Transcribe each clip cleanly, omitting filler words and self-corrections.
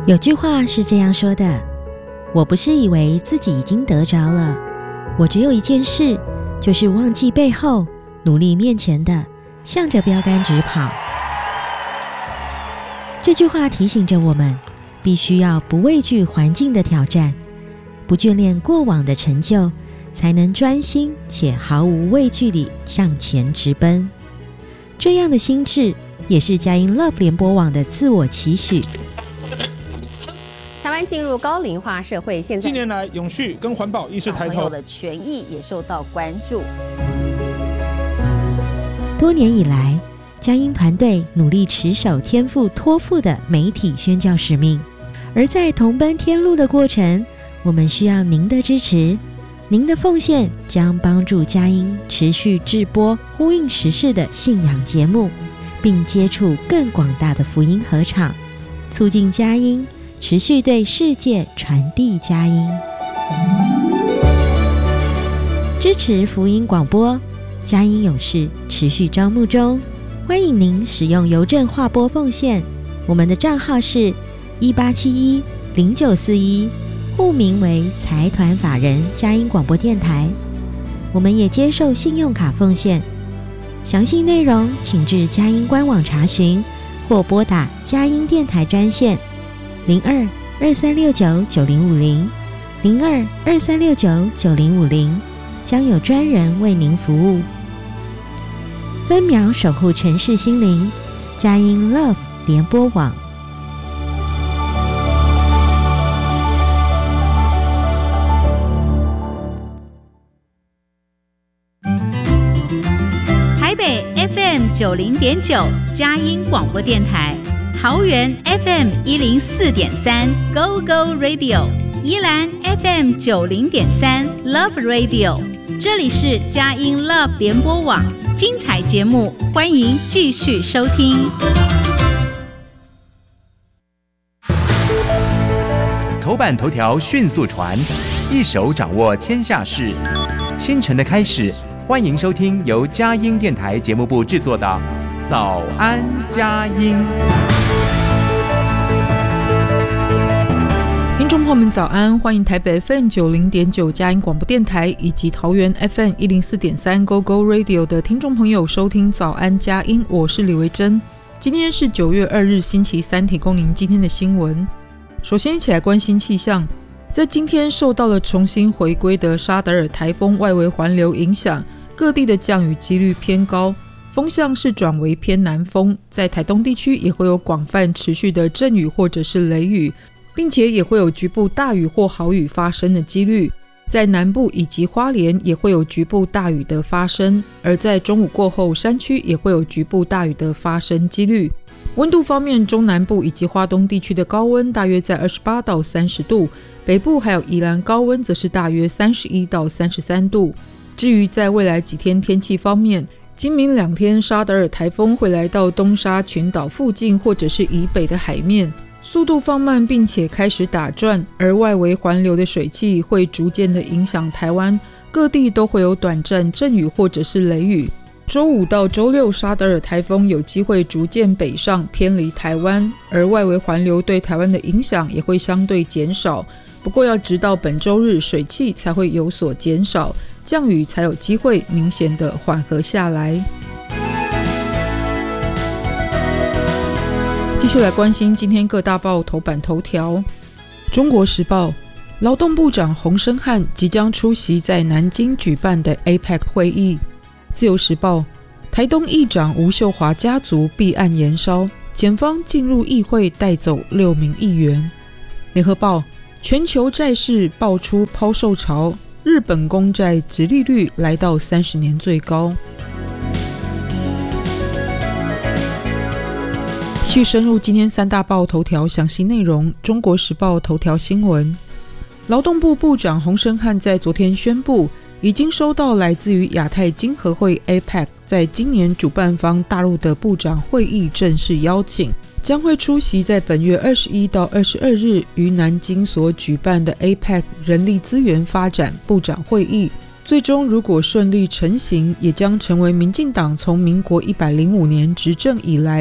有句话是这样说的：我不是以为自己已经得着了，我只有一件事，就是忘记背后，努力面前的，向着标杆直跑。这句话提醒着我们，必须要不畏惧环境的挑战，不眷恋过往的成就，才能专心且毫无畏惧地向前直奔。这样的心智，也是佳音 Love 联播网的自我期许。 台湾进入高龄化社会，现在近年来永续跟环保意识抬头， 小朋友的权益也受到关注。 多年以来，佳音团队努力持守天父托付的媒体宣教使命，而在同奔天路的过程，我们需要您的支持。您的奉献将帮助佳音持续制播呼应时事的信仰节目，并接触更广大的福音合场，促进佳音持续对世界传递佳音。支持福音广播，佳音勇士持续招募中，欢迎您使用邮政划拨奉献，我们的账号是18710941，户名为财团法人佳音广播电台。我们也接受信用卡奉献，详细内容请至佳音官网查询，或拨打佳音电台专线02-2369-9050 02-2369-9050，将有专人为您服务。分秒守护城市心灵，佳音 Love 联播网。 台北 FM90.9 佳音广播电台，桃园 FM104.3 Go Go Radio， 宜兰 FM90.3 Love Radio， 这里是佳音 Love 联播网，精彩节目欢迎继续收听。 头版头条迅速传，一手掌握天下事。清晨的开始，欢迎收听由佳音电台节目部制作的《早安佳音》。 听众朋友们早安，欢迎台北 FM90.9 佳音广播电台以及桃园 FM104.3 Go Go Radio 的听众朋友收听早安佳音，我是李维珍。今天是9月2日星期三，提供您今天的新闻。首先一起来关心气象，在今天受到了重新回归的沙德尔台风外围环流影响，各地的降雨几率偏高，风向是转为偏南风，在台东地区也会有广泛持续的阵雨或者是雷雨，并且也会有局部大雨或豪雨发生的几率，在南部以及花莲也会有局部大雨的发生，而在中午过后，山区也会有局部大雨的发生几率。温度方面，中南部以及花东地区的高温大约在28到30度，北部还有宜兰高温则是大约31到33度。至于在未来几天天气方面，今明2天沙德尔台风会来到东沙群岛附近或者是以北的海面，速度放慢并且开始打转，而外围环流的水汽会逐渐的影响台湾，各地都会有短暂阵雨或者是雷雨。周5到周6，沙德尔台风有机会逐渐北上偏离台湾，而外围环流对台湾的影响也会相对减少，不过要直到本周日水汽才会有所减少，降雨才有机会明显的缓和下来。继续来关心今天各大报头版头条。中国时报，劳动部长洪申翰即将出席在南京举办的 APEC 会议。自由时报，台东议长吴秀华家族弊案延烧，检方进入议会带走6名议员。联合报，全球债市爆出抛售潮，日本公债殖利率来到30年最高。继续深入今天3大报头条详细内容。中国时报头条新闻，劳动部部长洪申翰在昨天宣布，已经收到来自于亚太经合会 APEC 在今年主办方大陆的部长会议正式邀请，将会出席在本月21到22日于南京所举办的 APEC 人力资源发展部长会议。最终如果顺利成行，也将成为民进党从民国105年执政以来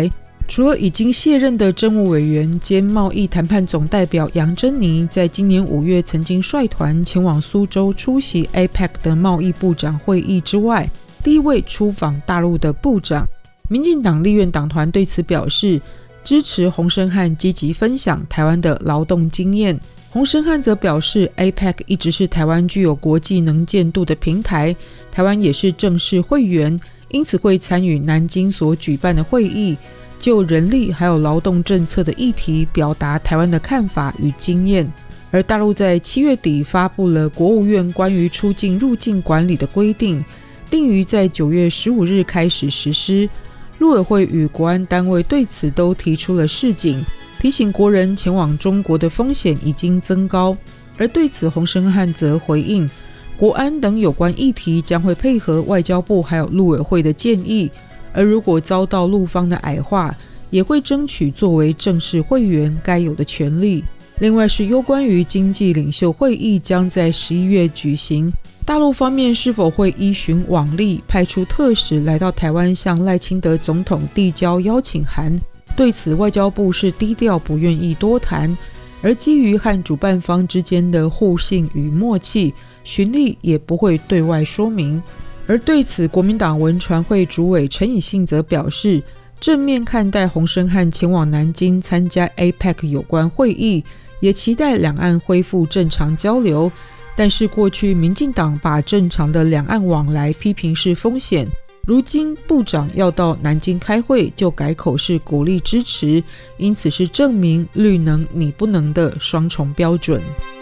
除了已经卸任的政务委员兼贸易谈判总代表杨珍妮在今年5月曾经率团前往苏州出席 APEC 的贸易部长会议之外，第一位出访大陆的部长。民进党立院党团对此表示支持洪申翰积极分享台湾的劳动经验。洪申翰则表示 APEC 一直是台湾具有国际能见度的平台，台湾也是正式会员，因此会参与南京所举办的会议，就人力还有劳动政策的议题表达台湾的看法与经验。而大陆在7月底发布了国务院关于出境入境管理的规定，定于在9月15日开始实施。陆委会与国安单位对此都提出了示警，提醒国人前往中国的风险已经增高。而对此洪申翰则回应，国安等有关议题将会配合外交部还有陆委会的建议，而如果遭到陆方的矮化，也会争取作为正式会员该有的权利。另外是有关于经济领袖会议将在11月举行，大陆方面是否会依循往例派出特使来到台湾向赖清德总统递交邀请函，对此外交部是低调不愿意多谈，而基于和主办方之间的互信与默契，循例也不会对外说明。而对此国民党文传会主委陈以信则表示，正面看待洪申翰前往南京参加 APEC 有关会议，也期待两岸恢复正常交流，但是过去民进党把正常的两岸往来批评是风险，如今部长要到南京开会就改口是鼓励支持，因此是证明绿能你不能的双重标准。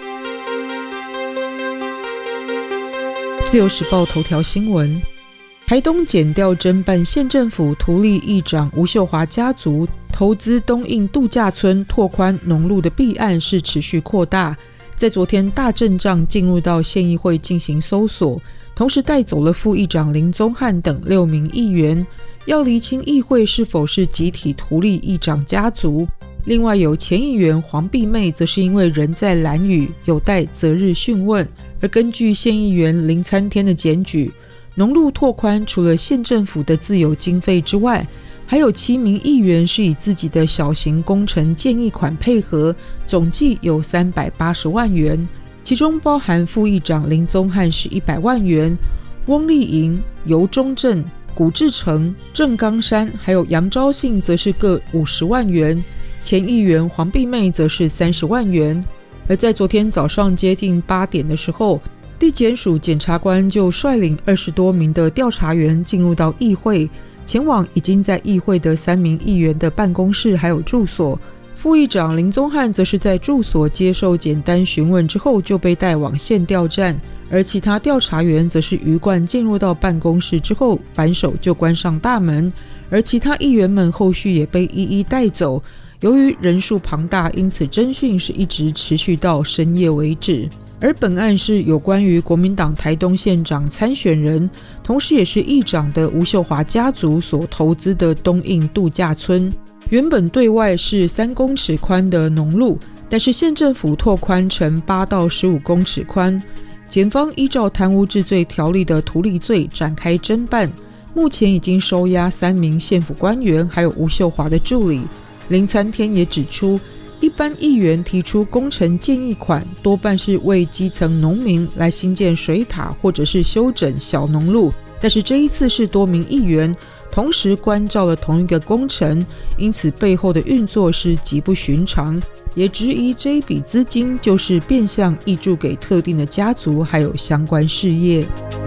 自由时报头条新闻，台东检调侦办县政府图利议长吴秀华家族投资东印度假村拓宽农路的弊案是持续扩大，在昨天大阵仗进入到县议会进行搜索，同时带走了副议长林宗翰等6名议员，要厘清议会是否是集体图利议长家族。另外有前议员黄碧妹则是因为人在兰屿有待择日讯问。而根据县议员林参天的检举，农路拓宽除了县政府的自有经费之外，还有7名议员是以自己的小型工程建议款配合，总计有380万元，其中包含副议长林宗翰是100万元，翁丽莹、尤中正、古志成、郑冈山还有杨昭信则是各50万元，前议员黄碧妹则是30万元。而在昨天早上接近8点的时候，地检署检察官就率领20多名的调查员进入到议会，前往已经在议会的3名议员的办公室还有住所。副议长林宗翰则是在住所接受简单询问之后就被带往县调站，而其他调查员则是鱼贯进入到办公室之后反手就关上大门，而其他议员们后续也被一一带走。由于人数庞大，因此侦讯是一直持续到深夜为止。而本案是有关于国民党台东县长参选人，同时也是议长的吴秀华家族所投资的东印度假村，原本对外是3公尺宽的农路，但是县政府拓宽成8到15公尺宽。检方依照贪污治罪条例的图利罪展开侦办，目前已经收押3名县府官员还有吴秀华的助理。林参天也指出，一般议员提出工程建议款多半是为基层农民来兴建水塔或者是修整小农路，但是这一次是多名议员同时关照了同一个工程，因此背后的运作是极不寻常，也质疑这一笔资金就是变相挹注给特定的家族还有相关事业。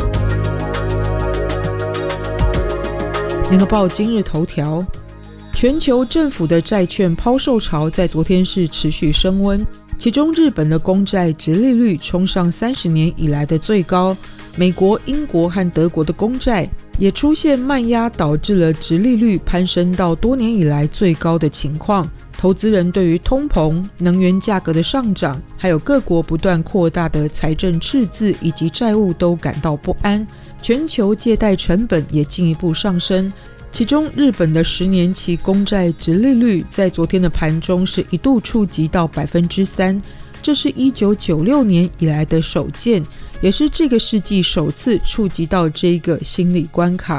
联合报今日头条，全球政府的债券抛售潮在昨天是持续升温，其中日本的公债殖利率冲上30年以来的最高，美国、英国和德国的公债也出现慢压，导致了殖利率攀升到多年以来最高的情况。投资人对于通膨、能源价格的上涨，还有各国不断扩大的财政赤字以及债务都感到不安，全球借贷成本也进一步上升。其中日本的10年期公债殖利率在昨天的盘中是一度触及到 3%， 这是1996年以来的首见，也是这个世纪首次触及到这个心理关卡。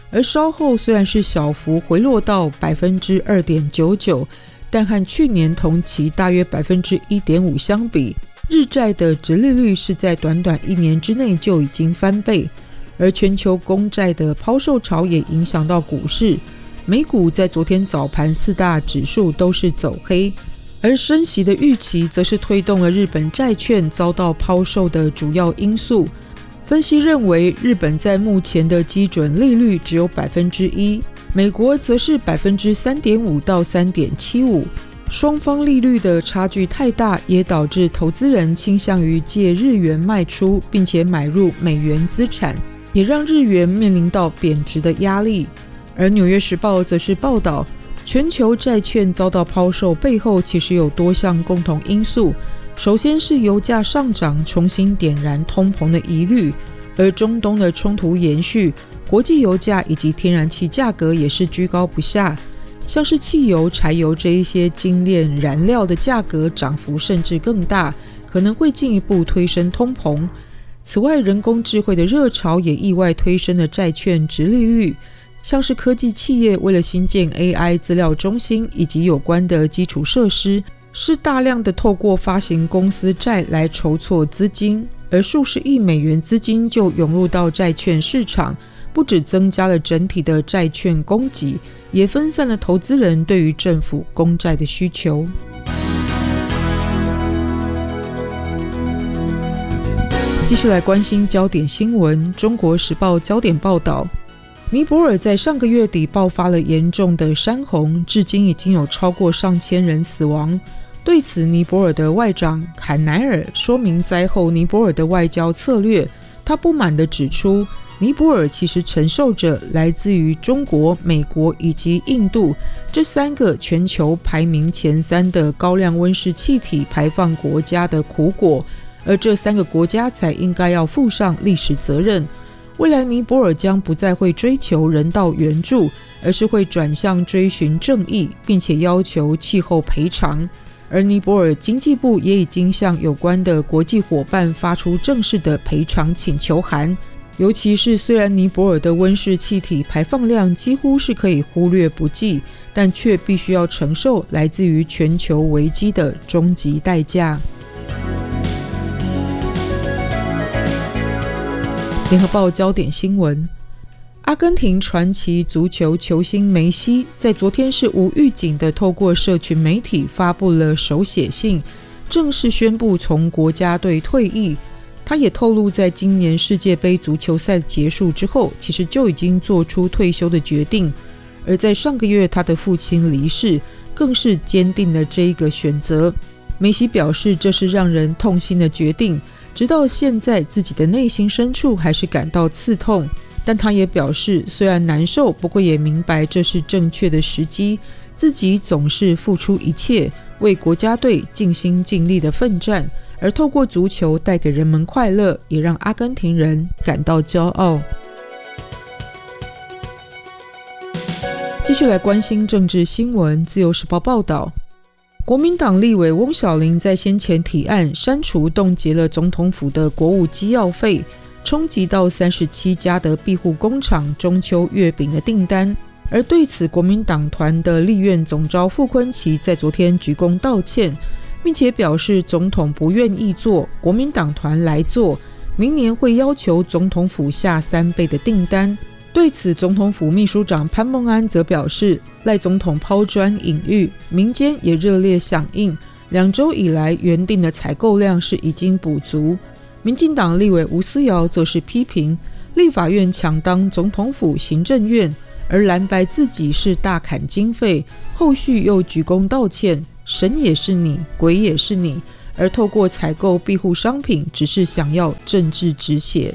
而稍后虽然是小幅回落到 2.99%， 但和去年同期大约 1.5% 相比，日债的殖利率是在短短1年之内就已经翻倍。而全球公债的抛售潮也影响到股市，美股在昨天早盘4大指数都是走黑，而升息的预期则是推动了日本债券遭到抛售的主要因素。分析认为，日本在目前的基准利率只有 1%， 美国则是 3.5% 到 3.75%， 双方利率的差距太大，也导致投资人倾向于借日元卖出，并且买入美元资产，也让日元面临到贬值的压力。而纽约时报则是报道，全球债券遭到抛售背后其实有多项共同因素，首先是油价上涨重新点燃通膨的疑虑，而中东的冲突延续，国际油价以及天然气价格也是居高不下，像是汽油、柴油这一些精炼燃料的价格涨幅甚至更大，可能会进一步推升通膨。此外，人工智慧的热潮也意外推升了债券殖利率，像是科技企业为了新建 AI 资料中心以及有关的基础设施，是大量的透过发行公司债来筹措资金，而数十亿美元资金就涌入到债券市场，不只增加了整体的债券供给，也分散了投资人对于政府公债的需求。继续来关心焦点新闻，中国时报焦点报道，尼泊尔在上个月底爆发了严重的山洪，至今已经有超过上千人死亡。对此，尼泊尔的外长坎乃尔说明灾后尼泊尔的外交策略，他不满地指出，尼泊尔其实承受着来自于中国、美国以及印度这3个全球排名前3的高量温室气体排放国家的苦果，而这3个国家才应该要负上历史责任。未来尼泊尔将不再会追求人道援助，而是会转向追寻正义，并且要求气候赔偿。而尼泊尔经济部也已经向有关的国际伙伴发出正式的赔偿请求函，尤其是虽然尼泊尔的温室气体排放量几乎是可以忽略不计，但却必须要承受来自于全球危机的终极代价。联合报焦点新闻，阿根廷传奇足球球星梅西在昨天是无预警的透过社群媒体发布了手写信，正式宣布从国家队退役。他也透露，在今年世界杯足球赛结束之后，其实就已经做出退休的决定。而在上个月他的父亲离世，更是坚定了这一个选择。梅西表示，这是让人痛心的决定，直到现在自己的内心深处还是感到刺痛，但他也表示虽然难受，不过也明白这是正确的时机，自己总是付出一切，为国家队尽心尽力的奋战，而透过足球带给人们快乐，也让阿根廷人感到骄傲。继续来关心政治新闻，自由时报报道，国民党立委翁小玲在先前提案删除冻结了总统府的国务机要费，冲击到37家的庇护工厂中秋月饼的订单。而对此，国民党团的立院总召傅崐萁在昨天鞠躬道歉，并且表示总统不愿意做，国民党团来做，明年会要求总统府下3倍的订单。对此，总统府秘书长潘孟安则表示，赖总统抛砖引玉，民间也热烈响应，2周以来原定的采购量是已经补足。民进党立委吴思瑶则是批评立法院抢当总统府行政院，而蓝白自己是大砍经费，后续又鞠躬道歉，神也是你，鬼也是你，而透过采购庇护商品只是想要政治止血。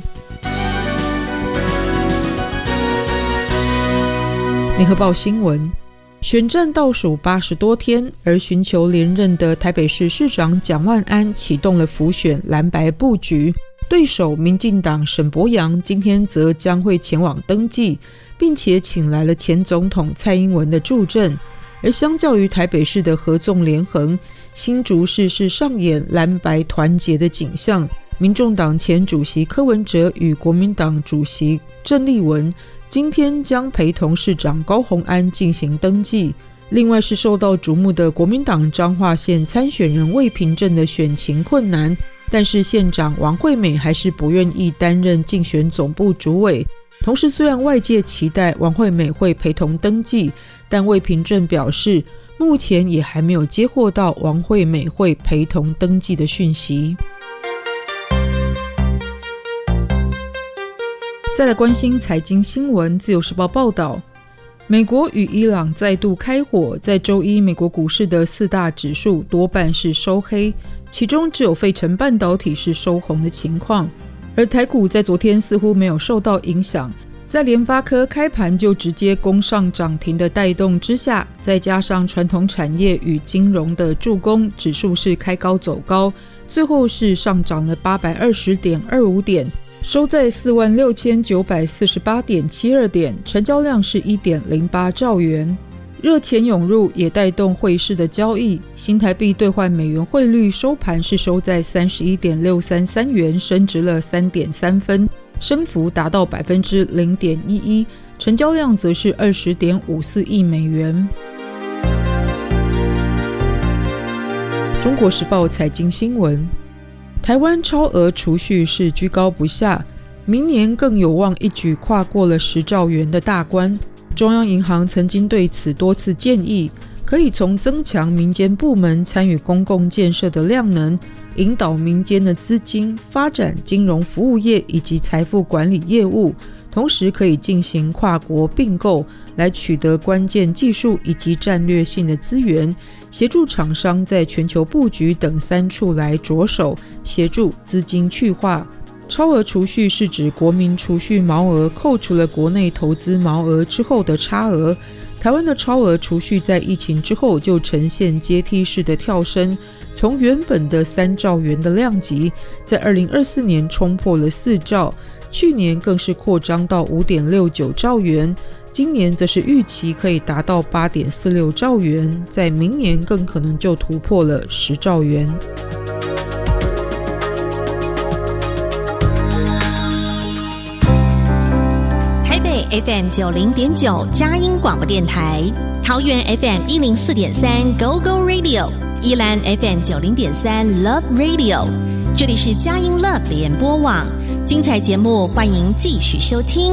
联合报新闻，选战倒数80多天，而寻求连任的台北市市长蒋万安启动了辅选蓝白布局，对手民进党沈伯洋今天则将会前往登记，并且请来了前总统蔡英文的助阵。而相较于台北市的合纵连横，新竹市是上演蓝白团结的景象。民众党前主席柯文哲与国民党主席郑丽文今天将陪同市长高虹安进行登记。另外是受到瞩目的国民党彰化县参选人魏平正的选情困难，但是县长王惠美还是不愿意担任竞选总部主委。同时虽然外界期待王惠美会陪同登记，但魏平正表示目前也还没有接获到王惠美会陪同登记的讯息。再来关心财经新闻，自由时报报道，美国与伊朗再度开火，在周一美国股市的4大指数多半是收黑，其中只有费城半导体是收红的情况。而台股在昨天似乎没有受到影响，在联发科开盘就直接攻上涨停的带动之下，再加上传统产业与金融的助攻，指数是开高走高，最后是上涨了 820.25 点，收在 46,948.72 点，成交量是 1.08 兆元。热钱涌入也带动汇市的交易，新台币兑换美元汇率收盘是收在 31.633 元，升值了 3.3 分，升幅达到 0.11%， 成交量则是 20.54 亿美元。中国时报财经新闻，台湾超额储蓄是居高不下，明年更有望一举跨过了10兆元的大关。中央银行曾经对此多次建议，可以从增强民间部门参与公共建设的量能，引导民间的资金发展金融服务业以及财富管理业务，同时可以进行跨国并购，来取得关键技术以及战略性的资源，协助厂商在全球布局等3处来着手，协助资金去化。超额储蓄是指国民储蓄毛额扣除了国内投资毛额之后的差额。台湾的超额储蓄在疫情之后就呈现阶梯式的跳升，从原本的3兆元的量级，在2024年冲破了4兆，去年更是扩张到 5.69 兆元，今年则是预期可以达到 8.46 兆元，在明年更可能就突破了10兆元。 FM 90.9佳音广播电台，桃园 FM 104.3 Go Go Radio， 宜兰 FM 90.3 Love Radio， 这里是佳音 Love 联播网，精彩节目欢迎继续收听。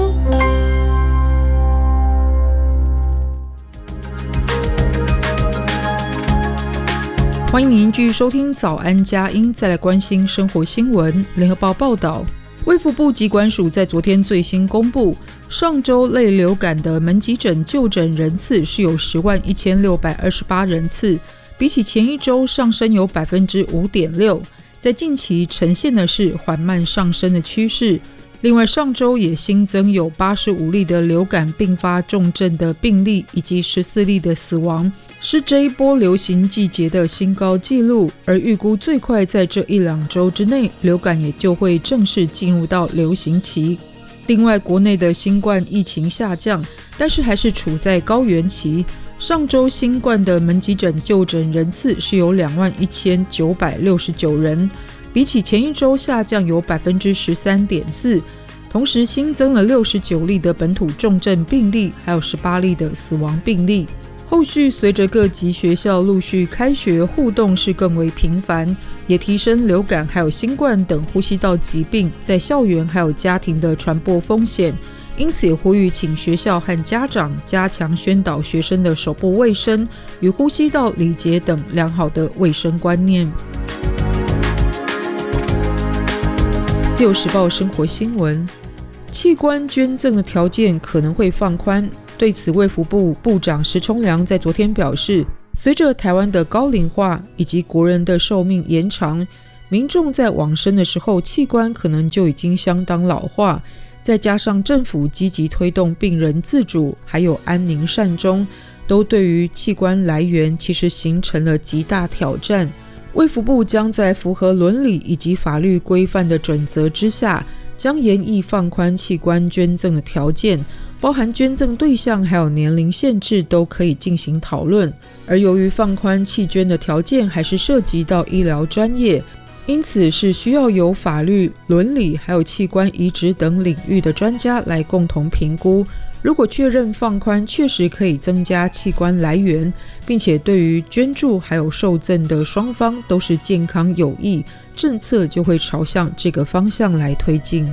欢迎您继续收听早安佳音，再来关心生活新闻。联合报报道，卫福部疾管署在昨天最新公布，上周类流感的门急诊就诊人次是有101628人次，比起前一周上升有 5.6%， 在近期呈现的是缓慢上升的趋势。另外上周也新增有85例的流感并发重症的病例，以及14例的死亡，是这一波流行季节的新高纪录，而预估最快在这1-2周之内，流感也就会正式进入到流行期。另外国内的新冠疫情下降，但是还是处在高原期，上周新冠的门急诊就诊人次是有21969人，比起前一周下降有 13.4%， 同时新增了69例的本土重症病例，还有18例的死亡病例。后续随着各级学校陆续开学，互动是更为频繁，也提升流感还有新冠等呼吸道疾病在校园还有家庭的传播风险，因此也呼吁请学校和家长加强宣导学生的手部卫生与呼吸道礼节等良好的卫生观念。自由时报生活新闻，器官捐赠的条件可能会放宽，对此卫福部部长石崇良在昨天表示，随着台湾的高龄化以及国人的寿命延长，民众在往生的时候器官可能就已经相当老化，再加上政府积极推动病人自主还有安宁善终，都对于器官来源其实形成了极大挑战。卫福部将在符合伦理以及法律规范的准则之下，将研议放宽器官捐赠的条件，包含捐赠对象还有年龄限制都可以进行讨论。而由于放宽器捐的条件还是涉及到医疗专业， 因此是需要有法律、伦理还有器官移植等领域的专家来共同评估。如果确认放宽确实可以增加器官来源，并且对于捐助还有受赠的双方都是健康有益，政策就会朝向这个方向来推进。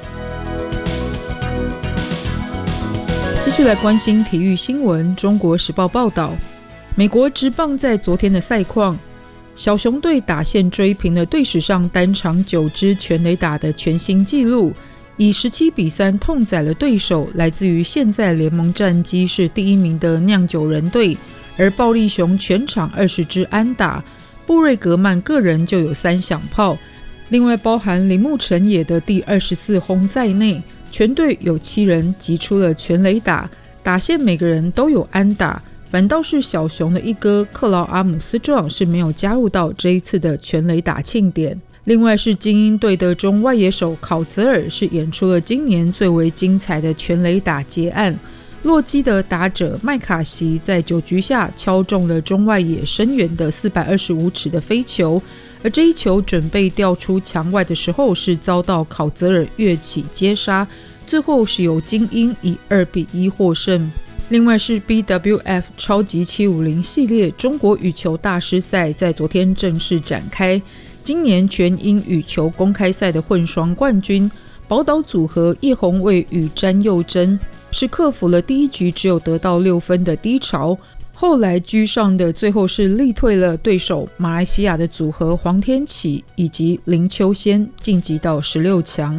继续来关心体育新闻。中国时报报道，美国职棒在昨天的赛况，小熊队打线追平了队史上单场9支全垒打的全新纪录，以17-3痛宰了对手，来自于现在联盟战绩是第1名的酿酒人队。而暴力熊全场20支安打，布瑞格曼个人就有3响炮，另外包含铃木诚也的第24轰在内，全队有7人击出了全垒打，打线每个人都有安打，反倒是小熊的一哥克劳阿姆斯壮是没有加入到这一次的全垒打庆典。另外是精英队的中外野手考泽尔是演出了今年最为精彩的全垒打结案，洛基的打者麦卡锡在9局下敲中了中外野深远的425尺的飞球，而这一球准备掉出墙外的时候是遭到考泽尔跃起接杀，最后是由精英以2-1获胜。另外是 BWF 超级750系列中国羽球大师赛在昨天正式展开，今年全英羽球公开赛的混双冠军宝岛组合叶红卫与詹佑珍是克服了第一局只有得到6分的低潮，后来居上的最后是力退了对手马来西亚的组合黄天启以及林秋仙，晋级到16强。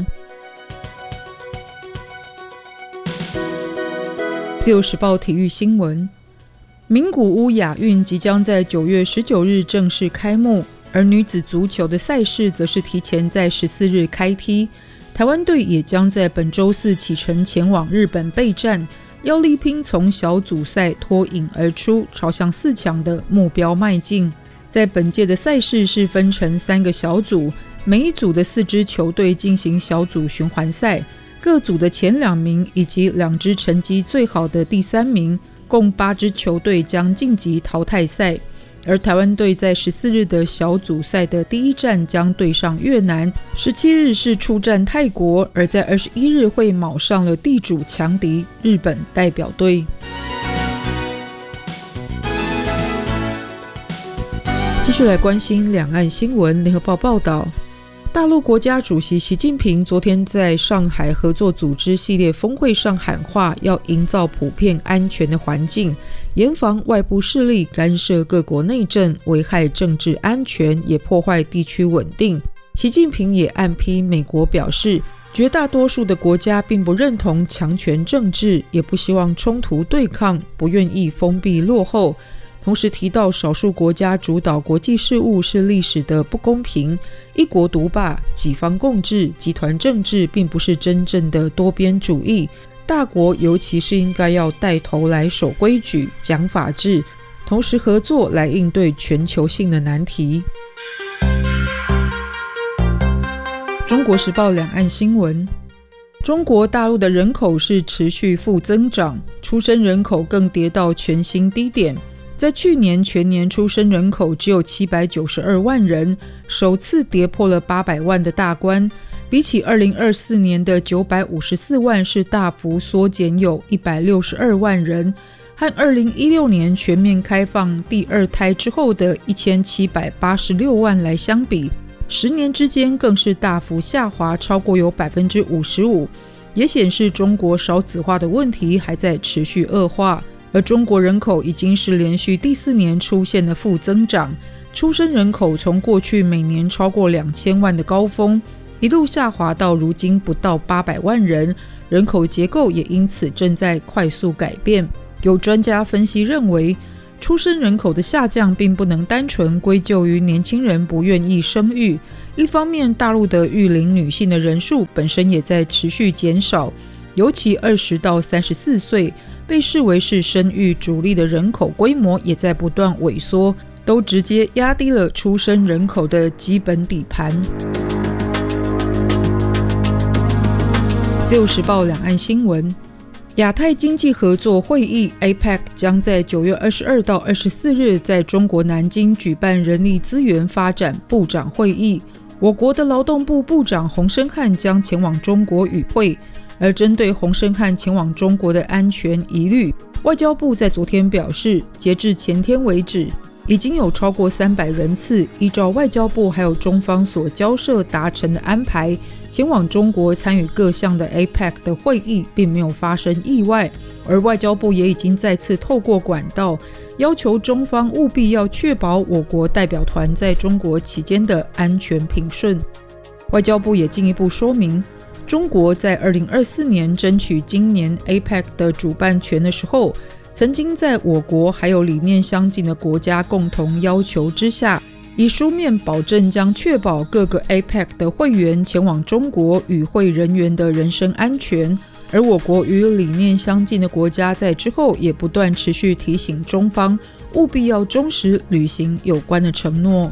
自由时报体育新闻，名古屋亚运即将在9月19日正式开幕，而女子足球的赛事则是提前在14日开踢。台湾队也将在本周4启程前往日本备战，要力拼从小组赛脱颖而出，朝向4强的目标迈进。在本届的赛事是分成3个小组，每一组的4支球队进行小组循环赛，各组的前2名以及2支成绩最好的第3名，共8支球队将晋级淘汰赛。而台湾队在14日的小组赛的第一站将对上越南，17日是出战泰国，而在21日会卯上了地主强敌日本代表队。继续来关心两岸新闻。联合报报道，大陆国家主席习近平昨天在上海合作组织系列峰会上喊话，要营造普遍安全的环境，严防外部势力干涉各国内政，危害政治安全，也破坏地区稳定。习近平也暗批美国，表示绝大多数的国家并不认同强权政治，也不希望冲突对抗，不愿意封闭落后。同时提到少数国家主导国际事务是历史的不公平，一国独霸、几方共治、集团政治并不是真正的多边主义，大国尤其是应该要带头来守规矩、讲法治，同时合作来应对全球性的难题。中国时报两岸新闻，中国大陆的人口是持续负增长，出生人口更跌到全新低点。在去年全年出生人口只有792万人，首次跌破了800万的大关，比起2024年的954万是大幅缩减有162万人，和2016年全面开放第2胎之后的1786万来相比，10年之间更是大幅下滑超过有 55%， 也显示中国少子化的问题还在持续恶化。而中国人口已经是连续第4年出现了负增长，出生人口从过去每年超过2000万的高峰，一路下滑到如今不到800万人，人口结构也因此正在快速改变。有专家分析认为，出生人口的下降并不能单纯归咎于年轻人不愿意生育，一方面大陆的育龄女性的人数本身也在持续减少，尤其20到34岁被视为是生育主力的人口规模也在不断萎缩，都直接压低了出生人口的基本底盘。自由时报两岸新闻，亚太经济合作会议 APEC 将在9月22到24日在中国南京举办人力资源发展部长会议， 我国的劳动部部长洪申翰将前往中国与会，而针对洪申翰前往中国的安全疑虑，外交部在昨天表示，截至前天为止，已经有超过300人次依照外交部还有中方所交涉达成的安排，前往中国参与各项的 APEC 的会议，并没有发生意外。而外交部也已经再次透过管道要求中方务必要确保我国代表团在中国期间的安全平顺。外交部也进一步说明，中国在2024年争取今年 APEC 的主办权的时候，曾经在我国还有理念相近的国家共同要求之下，以书面保证将确保各个 APEC 的会员前往中国与会人员的人身安全。而我国与理念相近的国家在之后也不断持续提醒中方务必要忠实履行有关的承诺。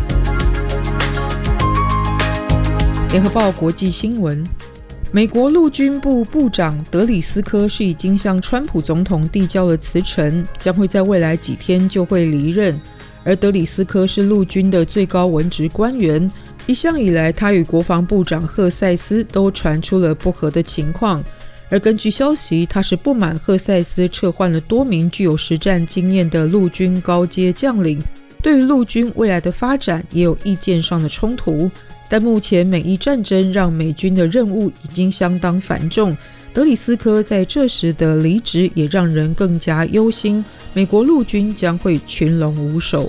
联合报国际新闻，美国陆军部部长德里斯科是已经向川普总统递交了辞呈，将会在未来几天就会离任。而德里斯科是陆军的最高文职官员，一向以来他与国防部长赫塞斯都传出了不和的情况。而根据消息，他是不满赫塞斯撤换了多名具有实战经验的陆军高阶将领，对于陆军未来的发展也有意见上的冲突。但目前美伊战争让美军的任务已经相当繁重，德里斯科在这时的离职也让人更加忧心，美国陆军将会群龙无首。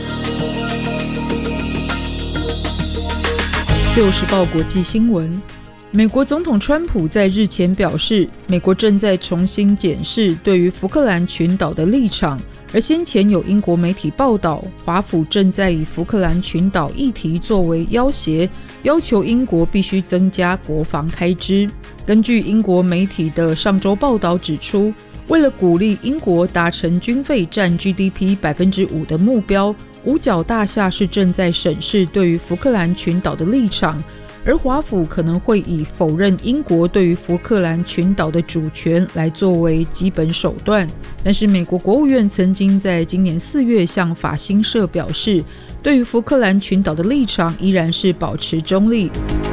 自由时报国际新闻，美国总统川普在日前表示，美国正在重新检视对于福克兰群岛的立场，而先前有英国媒体报道，华府正在以福克兰群岛议题作为要挟，要求英国必须增加国防开支。根据英国媒体的上周报道指出，为了鼓励英国达成军费占 GDP 5% 的目标，五角大厦是正在审视对于福克兰群岛的立场，而华府可能会以否认英国对于福克兰群岛的主权来作为基本手段。但是美国国务院曾经在今年4月向法新社表示，对于福克兰群岛的立场依然是保持中立。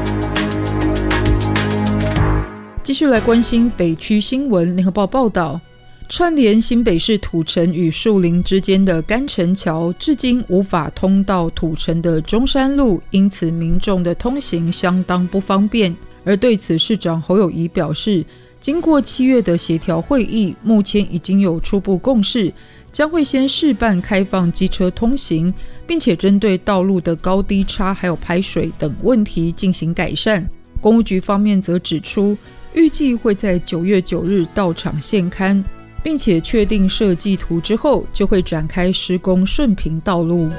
继续来关心北区新闻，联合报报道，串联新北市土城与树林之间的干城桥至今无法通到土城的中山路，因此民众的通行相当不方便。而对此，市长侯友宜表示，经过7月的协调会议，目前已经有初步共识，将会先试办开放机车通行，并且针对道路的高低差还有排水等问题进行改善。公务局方面则指出，预计会在9月9日到场现勘，并且确定设计图之后，就会展开施工顺平道路。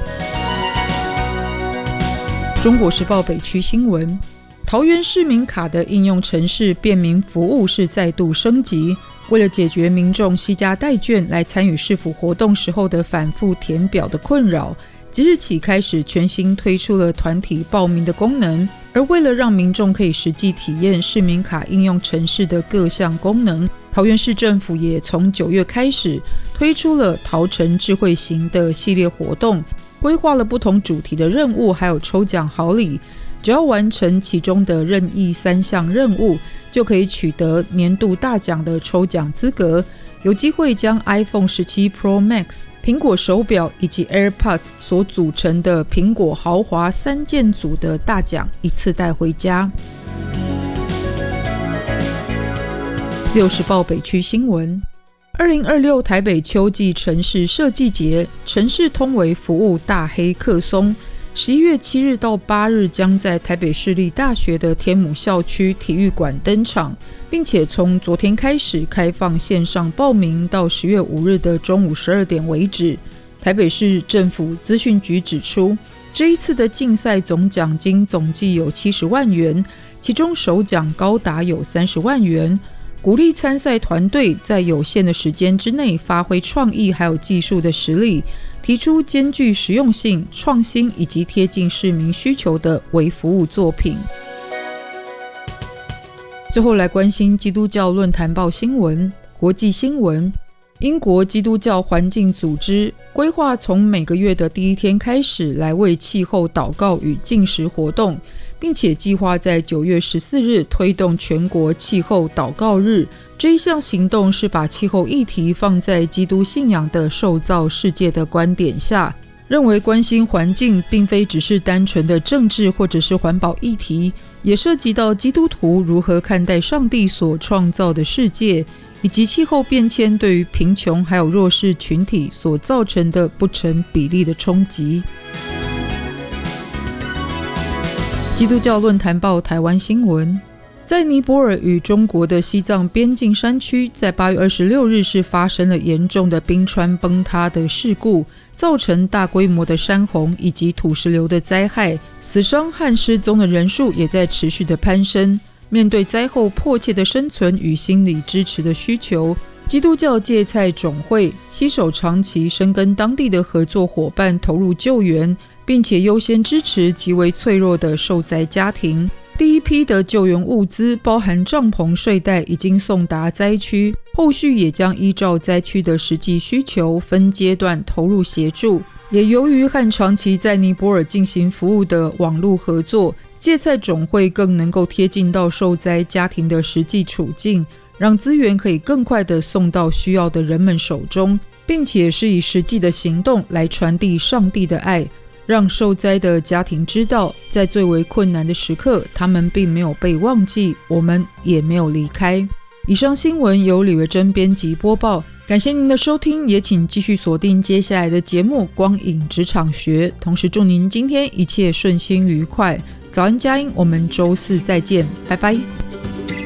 中国时报北区新闻，桃园市民卡的应用程式便民服务是再度升级，为了解决民众携家带眷来参与市府活动时候的反复填表的困扰，即日起开始全新推出了团体报名的功能。而为了让民众可以实际体验市民卡应用程式的各项功能，桃园市政府也从9月开始推出了桃城智慧型的系列活动，规划了不同主题的任务还有抽奖好礼，只要完成其中的任意3项任务，就可以取得年度大奖的抽奖资格，有机会将 iPhone 17 Pro Max、 苹果手表以及 AirPods 所组成的苹果豪华3件组的大奖一次带回家。自由时报北区新闻，2026台北秋季城市设计节城市通微服务大黑客松，11月7日到8日将在台北市立大学的天母校区体育馆登场，并且从昨天开始开放线上报名到10月5日的中午12点为止。台北市政府资讯局指出，这一次的竞赛总奖金总计有70万元，其中首奖高达有30万元，鼓励参赛团队在有限的时间之内发挥创意还有技术的实力，提出兼具实用性、创新以及贴近市民需求的微服务作品。最后来关心基督教论坛报新闻，国际新闻。 英国基督教环境组织规划从每个月的第一天开始来为气候祷告与禁食活动，并且计划在9月14日推动全国气候祷告日。这一项行动是把气候议题放在基督信仰的受造世界的观点下，认为关心环境并非只是单纯的政治或者是环保议题，也涉及到基督徒如何看待上帝所创造的世界，以及气候变迁对于贫穷还有弱势群体所造成的不成比例的冲击。基督教论坛报台湾新闻，在尼泊尔与中国的西藏边境山区，在8月26日是发生了严重的冰川崩塌的事故，造成大规模的山洪以及土石流的灾害，死伤和失踪的人数也在持续的攀升。面对灾后迫切的生存与心理支持的需求，基督教芥菜总会携手长期深耕当地的合作伙伴投入救援，并且优先支持极为脆弱的受灾家庭。第一批的救援物资包含帐篷、睡袋已经送达灾区，后续也将依照灾区的实际需求分阶段投入协助。也由于和长期在尼泊尔进行服务的网络合作，芥菜总会更能够贴近到受灾家庭的实际处境，让资源可以更快地送到需要的人们手中，并且是以实际的行动来传递上帝的爱，让受灾的家庭知道，在最为困难的时刻，他们并没有被忘记，我们也没有离开。以上新闻由李维珍编辑播报，感谢您的收听，也请继续锁定接下来的节目《光影职场学》，同时祝您今天一切顺心愉快。早安佳音，我们周四再见，拜拜。